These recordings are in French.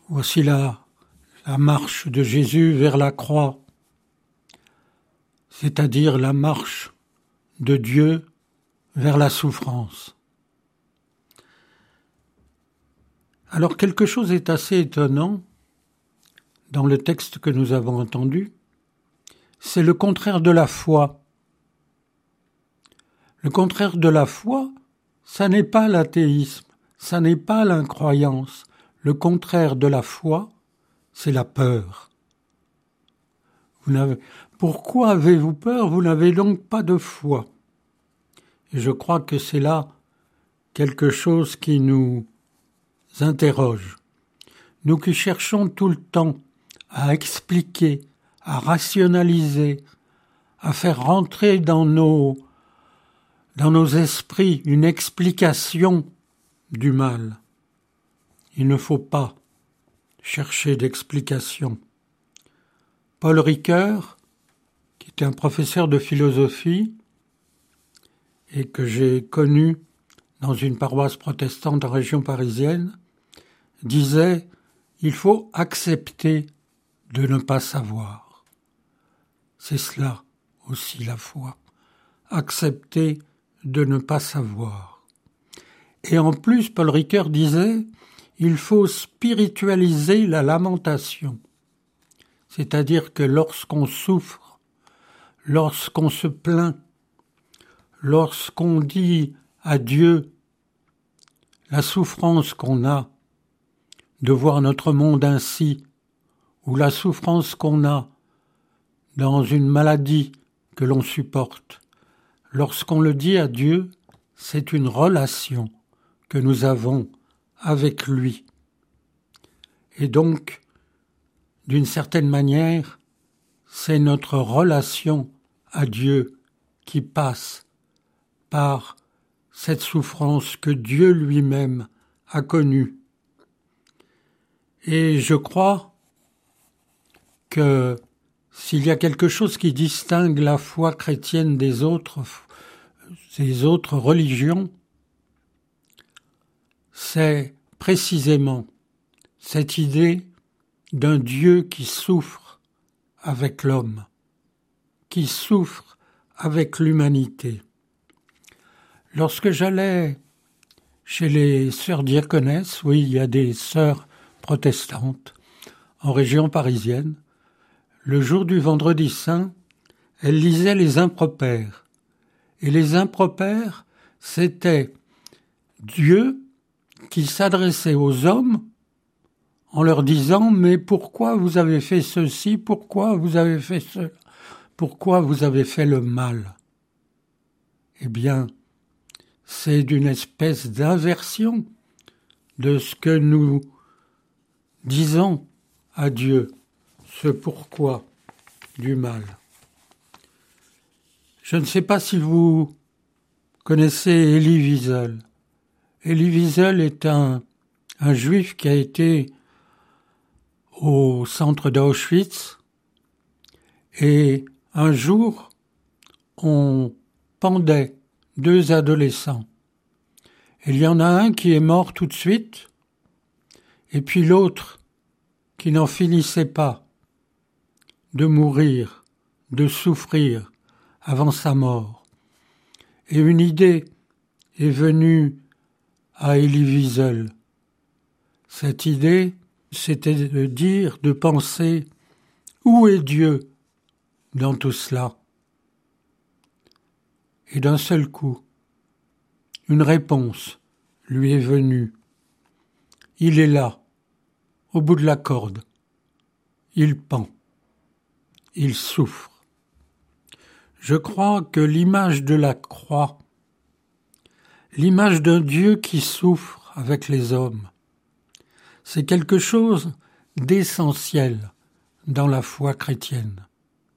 Voici la marche de Jésus vers la croix, c'est-à-dire la marche de Dieu vers la souffrance. Alors quelque chose est assez étonnant dans le texte que nous avons entendu, c'est le contraire de la foi. Le contraire de la foi, ça n'est pas l'athéisme, ça n'est pas l'incroyance. Le contraire de la foi, c'est la peur. Pourquoi avez-vous peur? Vous n'avez donc pas de foi. Et je crois que c'est là quelque chose qui nous interroge. Nous qui cherchons tout le temps à expliquer, à rationaliser, à faire rentrer dans nos esprits une explication du mal. Il ne faut pas chercher d'explication. Paul Ricoeur, qui était un professeur de philosophie et que j'ai connu dans une paroisse protestante en région parisienne, disait « Il faut accepter de ne pas savoir ». C'est cela aussi la foi, accepter de ne pas savoir. Et en plus, Paul Ricoeur disait « Il faut spiritualiser la lamentation ». C'est-à-dire que lorsqu'on souffre, lorsqu'on se plaint, lorsqu'on dit à Dieu la souffrance qu'on a de voir notre monde ainsi, ou la souffrance qu'on a dans une maladie que l'on supporte, lorsqu'on le dit à Dieu, c'est une relation que nous avons avec lui. Et donc, d'une certaine manière, c'est notre relation à Dieu qui passe par cette souffrance que Dieu lui-même a connue. Et je crois que s'il y a quelque chose qui distingue la foi chrétienne des autres religions, c'est précisément cette idée d'un Dieu qui souffre avec l'homme, qui souffre avec l'humanité. Lorsque j'allais chez les sœurs diaconesses, oui, il y a des sœurs protestantes en région parisienne, le jour du vendredi saint, elles lisaient les impropères. Et les impropères, c'était Dieu qui s'adressait aux hommes en leur disant « Mais pourquoi vous avez fait ceci? Pourquoi vous avez fait cela? Pourquoi vous avez fait le mal ?» Eh bien, c'est d'une espèce d'inversion de ce que nous disons à Dieu, ce pourquoi du mal. Je ne sais pas si vous connaissez Elie Wiesel. Elie Wiesel est un juif qui a été au centre d'Auschwitz et un jour, on pendait 2 adolescents. Il y en a un qui est mort tout de suite et puis l'autre qui n'en finissait pas de mourir, de souffrir avant sa mort. Et une idée est venue à Elie Wiesel. Cette idée, c'était de dire, de penser, où est Dieu dans tout cela? Et d'un seul coup, une réponse lui est venue. Il est là, au bout de la corde. Il pend. Il souffre. Je crois que l'image de la croix, l'image d'un Dieu qui souffre avec les hommes, c'est quelque chose d'essentiel dans la foi chrétienne.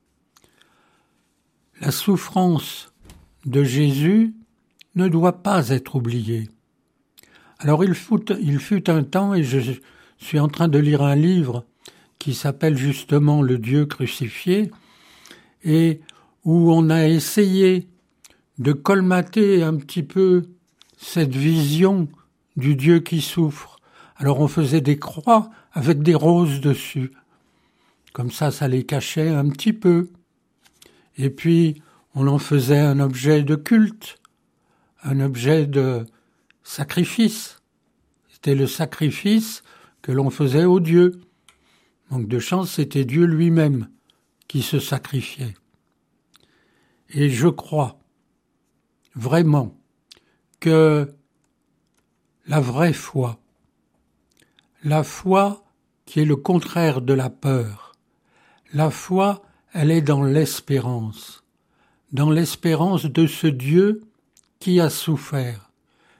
La souffrance de Jésus ne doit pas être oubliée. Alors il fut un temps, et je suis en train de lire un livre qui s'appelle justement Le Dieu crucifié, et où on a essayé de colmater un petit peu cette vision du Dieu qui souffre Alors on faisait des croix avec des roses dessus. Comme ça les cachait un petit peu. Et puis, on en faisait un objet de culte, un objet de sacrifice. C'était le sacrifice que l'on faisait au Dieu. Manque de chance, c'était Dieu lui-même qui se sacrifiait. Et je crois vraiment que la vraie foi, la foi qui est le contraire de la peur, la foi, elle est dans l'espérance de ce Dieu qui a souffert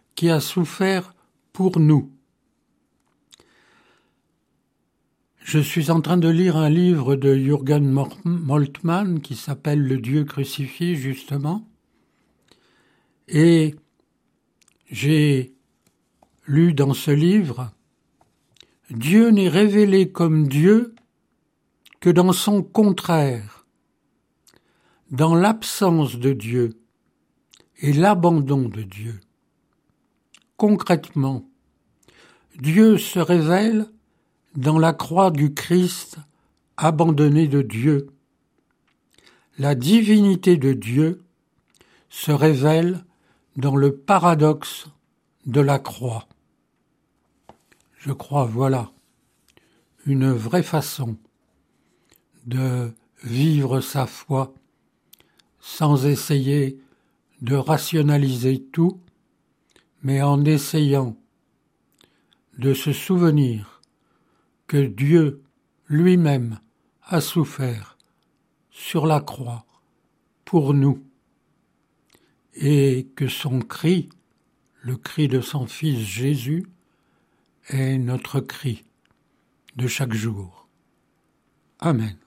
pour nous. Je suis en train de lire un livre de Jürgen Moltmann qui s'appelle « Le Dieu crucifié » justement, et j'ai lu dans ce livre « Dieu n'est révélé comme Dieu que dans son contraire, dans l'absence de Dieu et l'abandon de Dieu. Concrètement, Dieu se révèle dans la croix du Christ abandonné de Dieu. La divinité de Dieu se révèle dans le paradoxe de la croix. Je crois, voilà, une vraie façon de vivre sa foi sans essayer de rationaliser tout, mais en essayant de se souvenir que Dieu lui-même a souffert sur la croix pour nous et que son cri, le cri de son Fils Jésus, est notre cri de chaque jour. Amen.